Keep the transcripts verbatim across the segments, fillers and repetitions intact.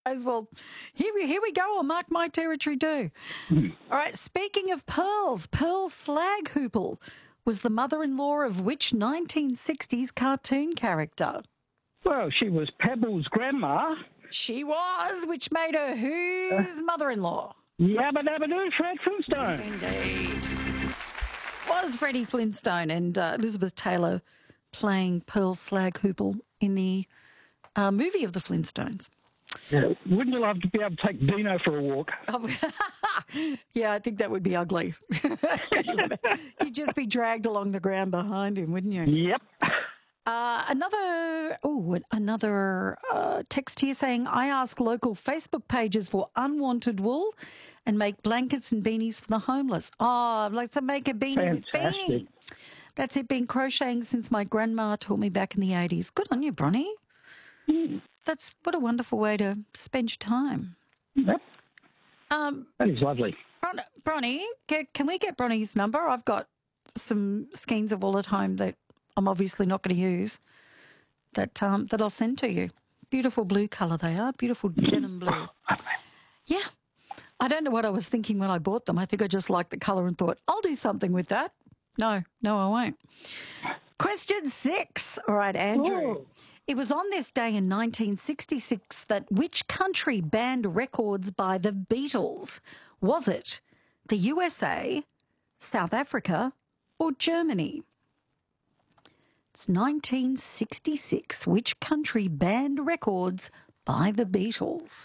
As well, here we, here we go. I'll mark my territory too. All right, speaking of pearls, Pearl Slaghoople was the mother-in-law of which nineteen sixties cartoon character? Well, she was Pebble's grandma. She was, which made her whose mother-in-law? Yabba dabba doo, Fred Flintstone. Indeed. Was Freddie Flintstone and uh, Elizabeth Taylor playing Pearl Slaghoople in the uh, movie of the Flintstones. Yeah. Wouldn't you love to be able to take Dino for a walk? Oh, yeah, I think that would be ugly. You'd just be dragged along the ground behind him, wouldn't you? Yep. Uh, another oh, another uh, text here saying, I ask local Facebook pages for unwanted wool and make blankets and beanies for the homeless. Oh, I'd like to make a beanie Fantastic. with beanie. That's it, been crocheting since my grandma taught me back in the eighties. Good on you, Bronnie. Mm. That's what a wonderful way to spend your time. Yep. Um, that is lovely. Bron- Bronnie, can, can we get Bronnie's number? I've got some skeins of wool at home that I'm obviously not going to use, that um, that I'll send to you. Beautiful blue colour they are, beautiful denim blue. Yeah. I don't know what I was thinking when I bought them. I think I just liked the colour and thought, I'll do something with that. No, no, I won't. Question six. All right, Andrew. Oh. It was on this day in nineteen sixty-six that which country banned records by the Beatles? Was it the U S A, South Africa, or Germany? It's nineteen sixty-six. Which country banned records by the Beatles?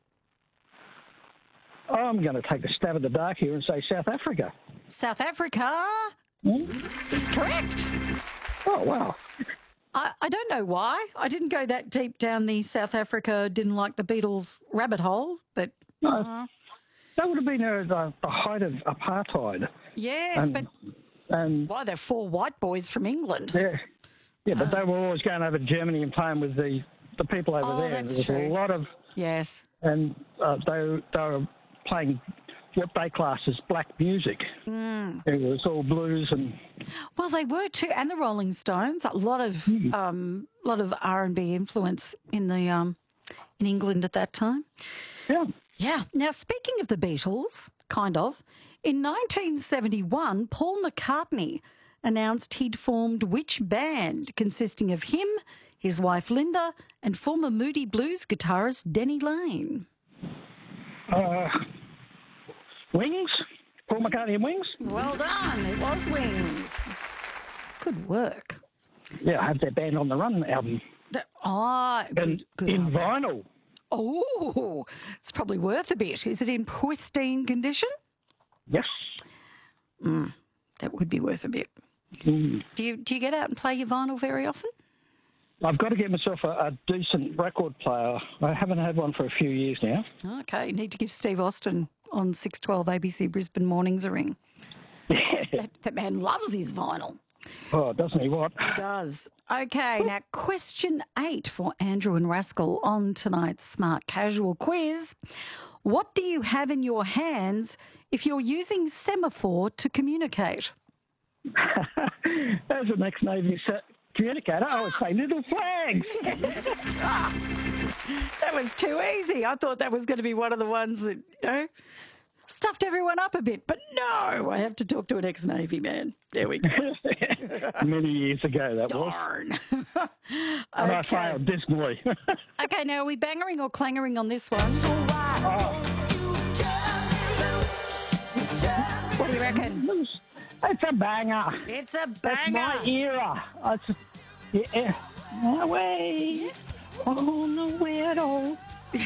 I'm going to take a stab at the dark here and say South Africa. South Africa Mm. is correct. Oh, wow. I, I don't know why. I didn't go that deep down the South Africa, didn't like the Beatles rabbit hole, but... No, uh, that would have been uh, the, the height of apartheid. yes, and, but And, why, they're four white boys from England. yeah, yeah, but they were always going over to Germany and playing with the, the people over Oh, there. that's There was true. a lot of... Yes. And uh, they, they were playing what they class as black music. Mm. It was all blues and... Well, they were too, and the Rolling Stones. A lot of um, lot of R and B influence in the um, in England at that time. Yeah. Yeah. Now, speaking of the Beatles, kind of, in nineteen seventy-one, Paul McCartney announced he'd formed which band, consisting of him, his wife Linda, and former Moody Blues guitarist Denny Lane. Uh, Wings? Paul McCartney and Wings? Well done. It was Wings. Good work. Yeah, I have their Band on the Run album. That, oh, And good, good in album. vinyl. Oh, it's probably worth a bit. Is it in pristine condition? Yes. That would be worth a bit. Mm. Do you do you get out and play your vinyl very often? I've got to get myself a, a decent record player. I haven't had one for a few years now. Okay, you need to give Steve Austin on six twelve A B C Brisbane Mornings a ring. That, that man loves his vinyl. Oh, doesn't he what? He does. Okay, now question eight for Andrew and Rascal on tonight's Smart Casual quiz. What do you have in your hands if you're using semaphore to communicate? As an ex-Navy se- communicator, I would say little flags. That was too easy. I thought that was going to be one of the ones that, you know, stuffed everyone up a bit. But no, I have to talk to an ex-Navy man. There we go. Many years ago, that was. Darn. And I Okay. failed dismally. Okay, now are we bangering or clangering on this one? What do you reckon? It's a banger. It's a That's my banger. era. It's, yeah. No way. Oh, no way at all.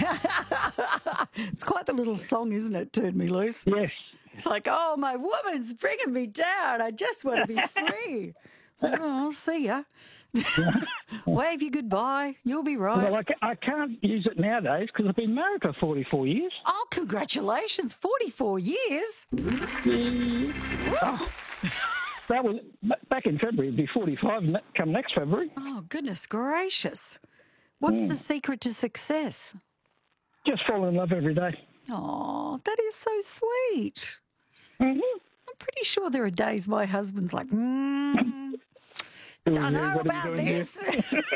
It's quite the little song, isn't it? Turn Me Loose. Yes. It's like, oh, my woman's bringing me down. I just want to be free. It's like, oh, I'll see ya. Wave you goodbye. You'll be right. Well, I, ca- I can't use it nowadays because I've been married for forty-four years. Oh, congratulations. forty-four years. Oh, that was back in February. It'd be forty-five ne- come next February. Oh, goodness gracious. What's the secret to success? Just fall in love every day. Oh, that is so sweet. Mm-hmm. I'm pretty sure there are days my husband's like, mm, don't know what are you about doing here? this.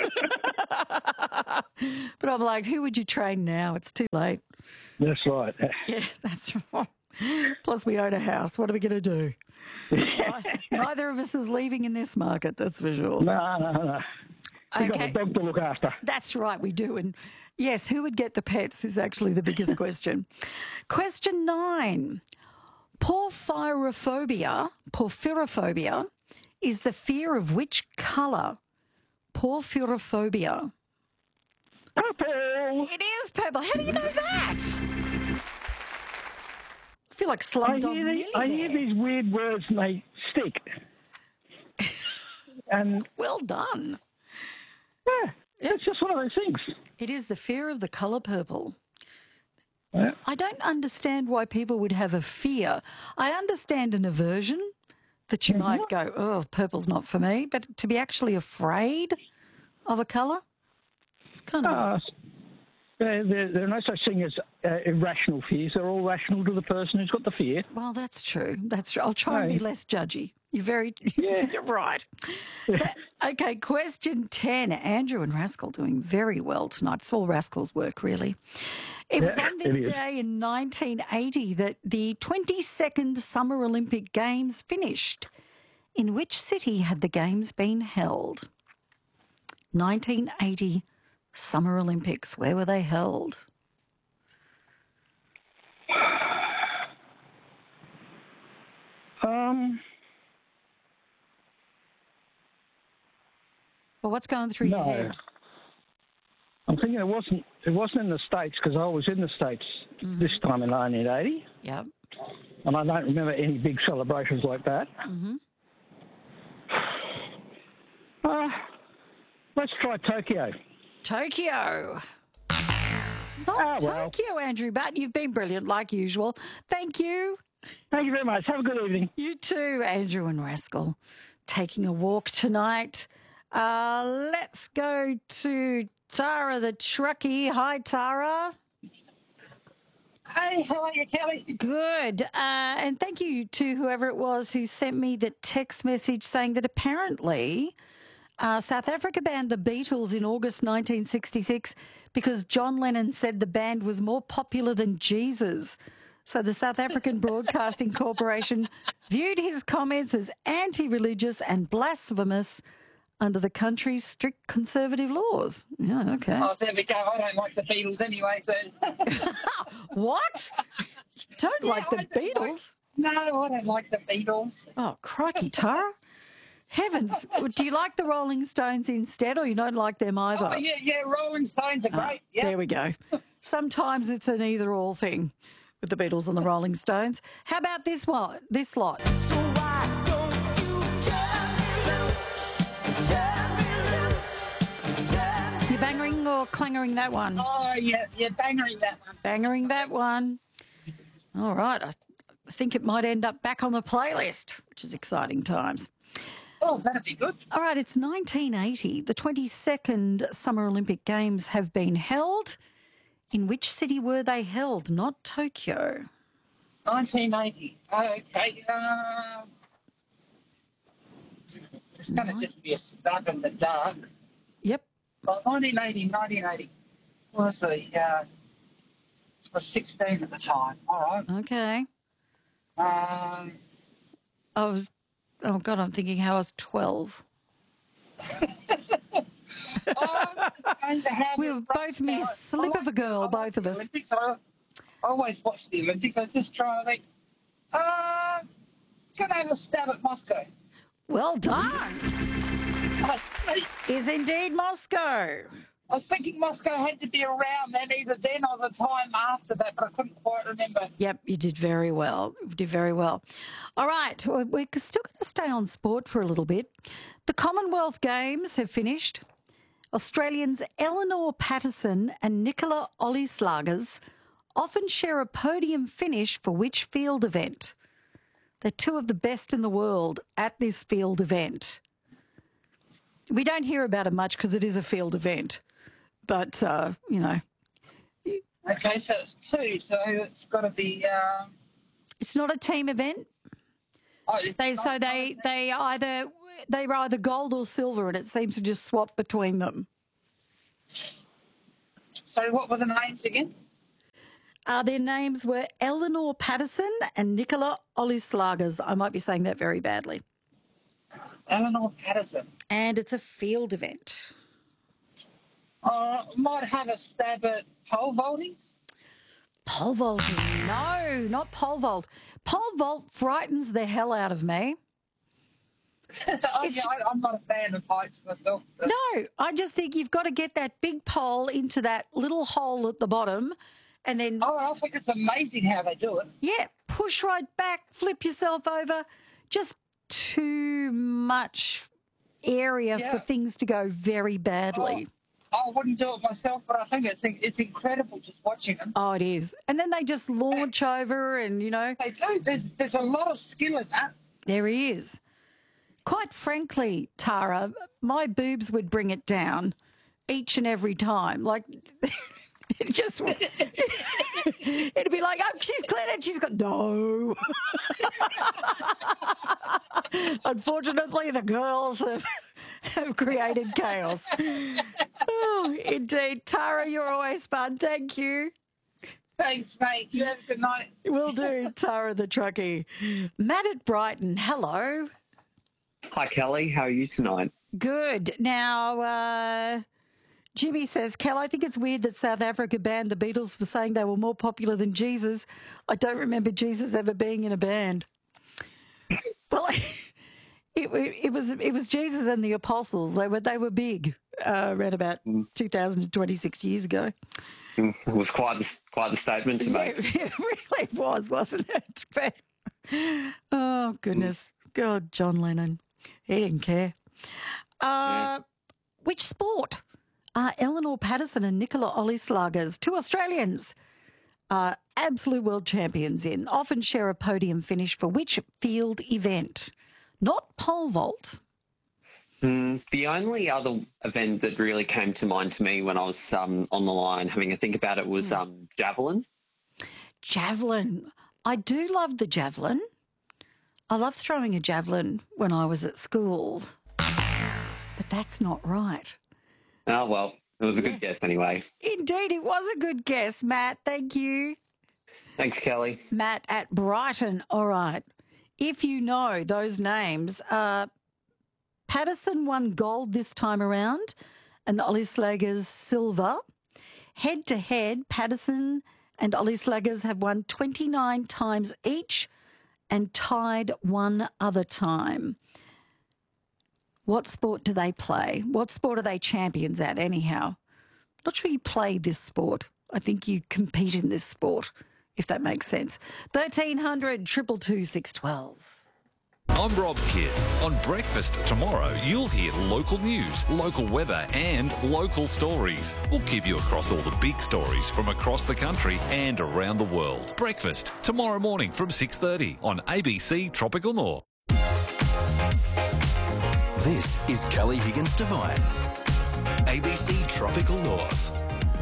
But I'm like, who would you train now? It's too late. That's right. Yeah, that's right. Plus, we own a house. What are we going to do? Neither of us is leaving in this market, that's for sure. No, no, no. We've got a Okay, dog to look after. that's right, we do. And yes, who would get the pets is actually the biggest question. Question nine. Porphyrophobia, porphyrophobia is the fear of which colour? Porphyrophobia. Purple. It is purple. How do you know that? I feel like I Slumdog hear, the, I hear Millionaire. these weird words and they stick. And Well done. yeah, it's just one of those things. It is the fear of the colour purple. Yeah. I don't understand why people would have a fear. I understand an aversion that you might go, oh, purple's not for me, but to be actually afraid of a colour, kind of. Uh, there, there, there are no such thing as uh, irrational fears. They're all rational to the person who's got the fear. Well, that's true. That's true. I'll try and be Hey. less judgy. You're very, Yeah. you're right. That- okay, question ten. Andrew and Rascal doing very well tonight. It's all Rascal's work, really. It was Yeah, on this it is. day in nineteen eighty that the twenty-second Summer Olympic Games finished. In which city had the Games been held? nineteen eighty Summer Olympics. Where were they held? Um, Well, what's going through your no. head? I'm thinking it wasn't. It wasn't in the States because I was in the States this time in nineteen eighty, Yep. and I don't remember any big celebrations like that. Mm-hmm. Uh, let's try Tokyo. Tokyo. Not Ah, well. Tokyo, Andrew, but you've been brilliant like usual. Thank you. Thank you very much. Have a good evening. You too, Andrew and Rascal. Taking a walk tonight. Uh, let's go to Tara the truckie. Hi, Tara. Hey, how are you, Kelly? Good. Uh, and thank you to whoever it was who sent me the text message saying that apparently uh, South Africa banned the Beatles in August nineteen sixty-six because John Lennon said the band was more popular than Jesus. So the South African Broadcasting Corporation viewed his comments as anti-religious and blasphemous under the country's strict conservative laws. Yeah, okay. Oh, there we go. I don't like the Beatles anyway, so. What? You don't like the I don't like- Beatles? No, I don't like the Beatles. Oh, crikey, Tara. Heavens. Do you like the Rolling Stones instead, or you don't like them either? Oh, yeah, yeah, Rolling Stones are great. Yeah. There we go. Sometimes it's an either-or thing with the Beatles and the Rolling Stones. How about this one, this lot? So why don't you turn me loose? Turn me loose. Turn me You bangering or clangering that one? Oh, yeah, yeah, bangering that one. Bangering that one. All right. I think it might end up back on the playlist, which is exciting times. Oh, that'd be good. All right, it's nineteen eighty. The twenty-second Summer Olympic Games have been held. In which city were they held? Not Tokyo. nineteen eighty. Okay. Uh, it's going to just be a stab in the dark. Yep. Well, nineteen eighty, nineteen eighty was the, uh, I was sixteen at the time. All right. Okay. Um, I was, oh God, I'm thinking how I was twelve. going to have We a were rough both mere start. slip I of a girl, I both of the us. Olympics. I, I always watch the Olympics. I just try to think, uh, gonna have a stab at Moscow. Well done. I, think- Is indeed Moscow. I was thinking Moscow had to be around then, either then or the time after that, but I couldn't quite remember. Yep, you did very well. You did very well. All right, we're we're still going to stay on sport for a little bit. The Commonwealth Games have finished. Australians Eleanor Patterson and Nicola Olieslagers often share a podium finish for which field event? They're two of the best in the world at this field event. We don't hear about it much because it is a field event, but, uh, you know, Okay, so it's two, so it's got to be. Um, it's not a team event. oh, it's They not- so they they either they're either gold or silver, and it seems to just swap between them. Sorry, what were the names again? Uh, their names were Eleanor Patterson and Nicola Olislagers. I might be saying that very badly. Eleanor Patterson. And it's a field event. Uh, might have a stab at pole vaulting. Pole vaulting? No, not pole vault. Pole vault frightens the hell out of me. oh, It's- yeah, I, I'm not a fan of heights myself. but- No, I just think you've got to get that big pole into that little hole at the bottom and then, Oh, I think it's amazing how they do it. yeah, push right back, flip yourself over. Just too much area for Yeah. things to go very badly. I wouldn't do it myself, but I think it's it's incredible just watching them. Oh, it is. And then they just launch over and, you know, They do. There's there's a lot of skill in that. there is. Quite frankly, Tara, my boobs would bring it down each and every time. Like, it just would. It'd be like, oh, she's cleared it. She's got, no. Unfortunately, the girls have, have created chaos. Oh, indeed. Tara, you're always fun. Thank you. Thanks, mate. You have a good night. Will do, Tara the truckie. Matt at Brighton, hello. Hi, Kelly. How are you tonight? Good. Now, uh, Jimmy says, Kel, I think it's weird that South Africa banned the Beatles for saying they were more popular than Jesus. I don't remember Jesus ever being in a band. Well, it, it was it was Jesus and the Apostles. They were they were big uh, around about two thousand twenty-six years ago. It was quite the, quite the statement to make. Yeah, it really was, wasn't it? But, oh, goodness. God, John Lennon. He didn't care. Uh, Which sport are Eleanor Patterson and Nicola Olislagers, two Australians, uh, absolute world champions in, often share a podium finish for which field event? Not pole vault. Mm, the only other event that really came to mind to me when I was um, on the line having a think about it was um, javelin. Javelin. I do love the javelin. I loved throwing a javelin when I was at school. But that's not right. Oh, well, it was a good guess anyway. Indeed, it was a good guess, Matt. Thank you. Thanks, Kelly. Matt at Brighton. All right. If you know those names, uh, Patterson won gold this time around and Olislagers silver. Head to head, Patterson and Olislagers have won twenty-nine times each and tied one other time. What sport do they play? What sport are they champions at, anyhow? Not sure you play this sport. I think you compete in this sport, if that makes sense. thirteen hundred, two two two, six one two. I'm Rob Kidd. On Breakfast tomorrow, you'll hear local news, local weather and local stories. We'll keep you across all the big stories from across the country and around the world. Breakfast tomorrow morning from six thirty on A B C Tropical North. This is Kelly Higgins Devine, A B C Tropical North.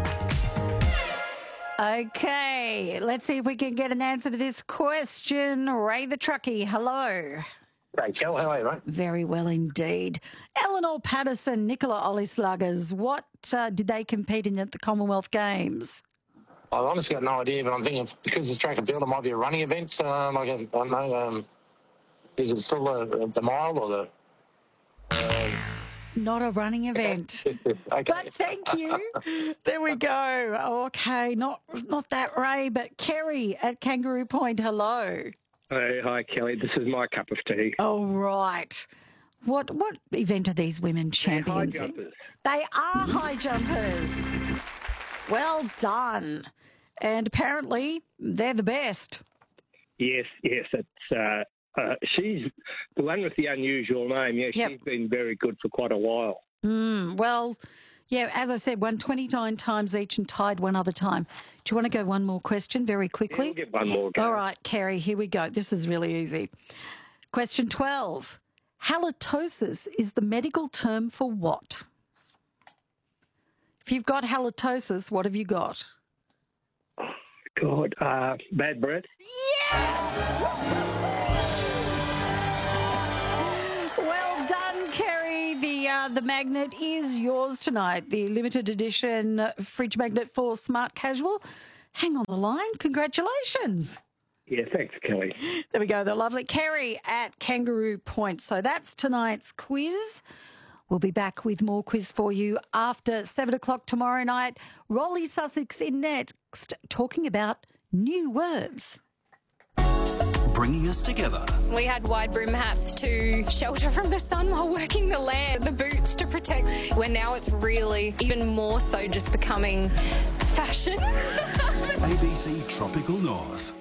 Okay, let's see if we can get an answer to this question. Ray the truckie, hello. Hey, Kel, how are you, mate? Very well indeed. Eleanor Patterson, Nicola Olislagers, what uh, did they compete in at the Commonwealth Games? I've honestly got no idea, but I'm thinking because it's track and field, it might be a running event. Um, like a, I don't know. Um, is it still the, the mile or the? Um, Not a running event. okay. But thank you. There we go. Okay, not not that Ray, but Kerry at Kangaroo Point. Hello. Hey, hi, Kelly. This is my cup of tea. Oh right. What what event are these women champions in? jumpers. They are high jumpers. Well done. And apparently they're the best. Yes, yes. It's uh, uh, she's the one with the unusual name. Yeah, Yep. she's been very good for quite a while. Mm, well, yeah, as I said, won twenty-nine times each and tied one other time. Do you want to go one more question very quickly? We'll get one more go. All right, Kerry, here we go. This is really easy. Question twelve. Halitosis is the medical term for what? If you've got halitosis, what have you got? God, uh, bad breath. Well done, the magnet is yours tonight. The limited edition fridge magnet for Smart Casual. Hang on the line. Congratulations. Yeah, thanks, Kelly. There we go. The lovely Kerry at Kangaroo Point. So that's tonight's quiz. We'll be back with more quiz for you after seven o'clock tomorrow night. Rolly Sussex in next, talking about new words. Bringing us together. We had wide brim hats to shelter from the sun while working the land, the boots to protect, where now it's really even more so just becoming fashion. A B C Tropical North.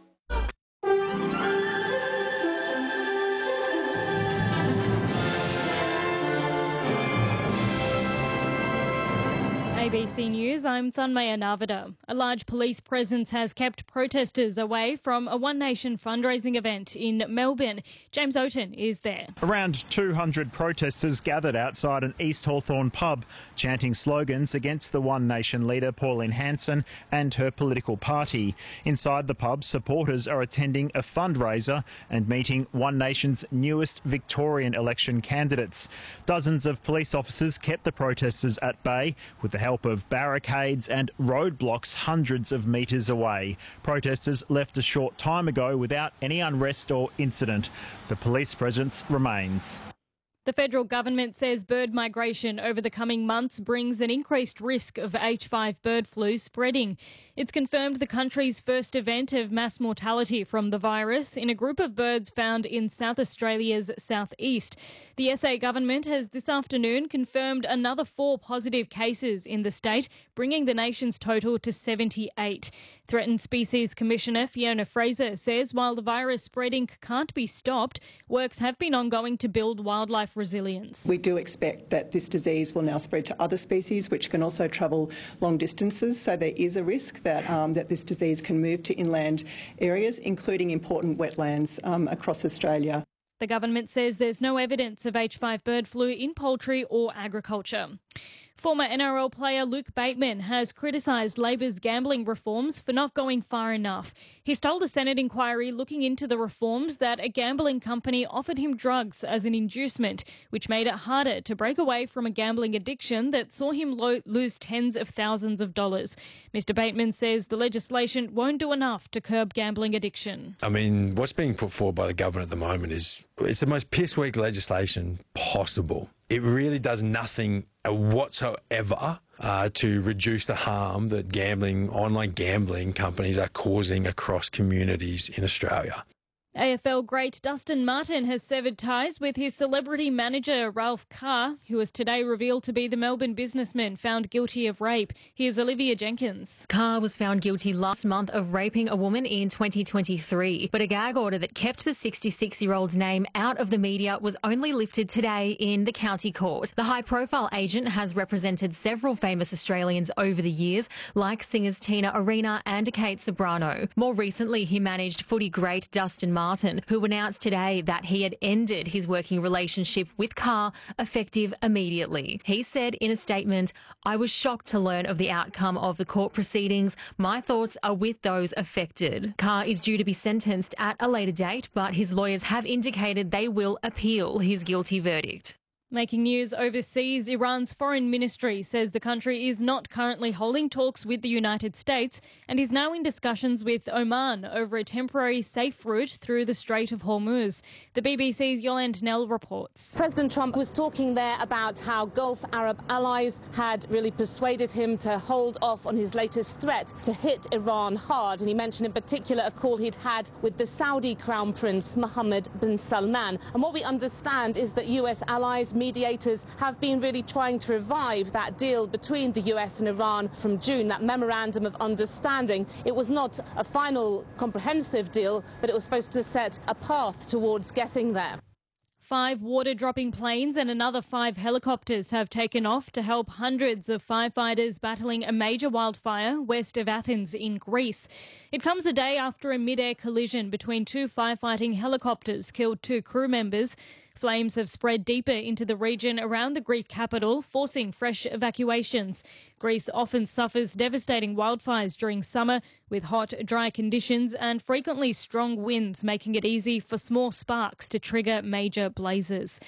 A B C News, I'm Thanmaya Narvada. A large police presence has kept protesters away from a One Nation fundraising event in Melbourne. James Oaten is there. Around two hundred protesters gathered outside an East Hawthorn pub, chanting slogans against the One Nation leader Pauline Hanson and her political party. Inside the pub, supporters are attending a fundraiser and meeting One Nation's newest Victorian election candidates. Dozens of police officers kept the protesters at bay with the help of barricades and roadblocks hundreds of metres away. Protesters left a short time ago without any unrest or incident. The police presence remains. The federal government says bird migration over the coming months brings an increased risk of H five bird flu spreading. It's confirmed the country's first event of mass mortality from the virus in a group of birds found in South Australia's southeast. The S A government has this afternoon confirmed another four positive cases in the state, bringing the nation's total to seventy-eight. Threatened Species Commissioner Fiona Fraser says while the virus spreading can't be stopped, works have been ongoing to build wildlife resilience. We do expect that this disease will now spread to other species which can also travel long distances, so there is a risk that, um, that this disease can move to inland areas, including important wetlands um, across Australia. The government says there's no evidence of H five bird flu in poultry or agriculture. Former N R L player Luke Bateman has criticised Labor's gambling reforms for not going far enough. He's told a Senate inquiry looking into the reforms that a gambling company offered him drugs as an inducement, which made it harder to break away from a gambling addiction that saw him lo- lose tens of thousands of dollars. Mister Bateman says the legislation won't do enough to curb gambling addiction. I mean, what's being put forward by the government at the moment is it's the most piss-weak legislation possible. It really does nothing whatsoever uh, to reduce the harm that gambling, online gambling companies are causing across communities in Australia. A F L great Dustin Martin has severed ties with his celebrity manager Ralph Carr, who was today revealed to be the Melbourne businessman found guilty of rape. Here's Olivia Jenkins. Carr was found guilty last month of raping a woman in twenty twenty-three, but a gag order that kept the sixty-six-year-old's name out of the media was only lifted today in the county court. The high-profile agent has represented several famous Australians over the years, like singers Tina Arena and Kate Sobrano. More recently, he managed footy great Dustin Martin, Martin, who announced today that he had ended his working relationship with Carr effective immediately. He said in a statement, "I was shocked to learn of the outcome of the court proceedings. My thoughts are with those affected." Carr is due to be sentenced at a later date, but his lawyers have indicated they will appeal his guilty verdict. Making news overseas, Iran's foreign ministry says the country is not currently holding talks with the United States and is now in discussions with Oman over a temporary safe route through the Strait of Hormuz. The B B C's Yolande Nell reports. President Trump was talking there about how Gulf Arab allies had really persuaded him to hold off on his latest threat to hit Iran hard. And he mentioned in particular a call he'd had with the Saudi Crown Prince Mohammed bin Salman. And what we understand is that U S allies, mediators have been really trying to revive that deal between the U S and Iran from June, that memorandum of understanding. It was not a final comprehensive deal, but it was supposed to set a path towards getting there. Five water-dropping planes and another five helicopters have taken off to help hundreds of firefighters battling a major wildfire west of Athens in Greece. It comes a day after a mid-air collision between two firefighting helicopters killed two crew members. Flames have spread deeper into the region around the Greek capital, forcing fresh evacuations. Greece often suffers devastating wildfires during summer, with hot, dry conditions and frequently strong winds making it easy for small sparks to trigger major blazes.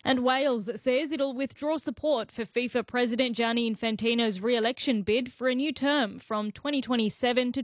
And Wales says it'll withdraw support for FIFA President Gianni Infantino's re-election bid for a new term from twenty twenty-seven to